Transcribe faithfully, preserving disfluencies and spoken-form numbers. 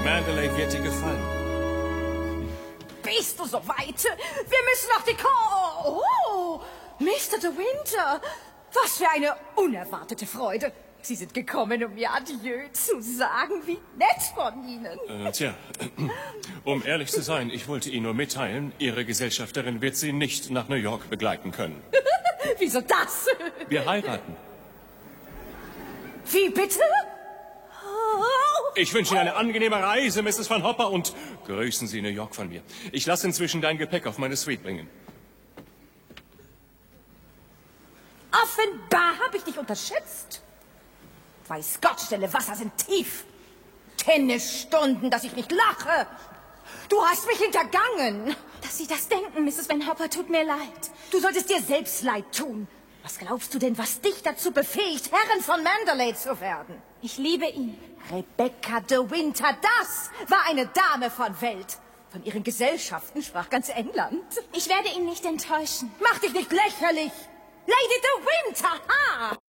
Mandalay wird dir gefallen. Bist du so weit? Wir müssen auf die Ko... Oh, Mister De Winter. Was für eine unerwartete Freude. Sie sind gekommen, um mir Adieu zu sagen. Wie nett von Ihnen. Äh, tja, um ehrlich zu sein, ich wollte Ihnen nur mitteilen, Ihre Gesellschafterin wird Sie nicht nach New York begleiten können. Wieso das? Wir heiraten. Wie bitte? Ich wünsche Ihnen eine angenehme Reise, Misses Van Hopper, und grüßen Sie New York von mir. Ich lasse inzwischen dein Gepäck auf meine Suite bringen. Offenbar habe ich dich unterschätzt. Weiß Gott, stille Wasser sind tief. Tennisstunden, dass ich nicht lache. Du hast mich hintergangen. Dass Sie das denken, Misses Van Hopper, tut mir leid. Du solltest dir selbst leid tun. Was glaubst du denn, was dich dazu befähigt, Herrin von Mandalay zu werden? Ich liebe ihn. Rebecca De Winter, das war eine Dame von Welt. Von ihren Gesellschaften sprach ganz England. Ich werde ihn nicht enttäuschen. Mach dich nicht lächerlich. Lady De Winter, ha!